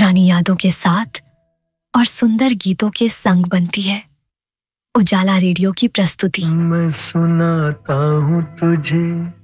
पुरानी यादों के साथ और सुंदर गीतों के संग बनती है उजाला रेडियो की प्रस्तुति। मैं सुनाता हूँ तुझे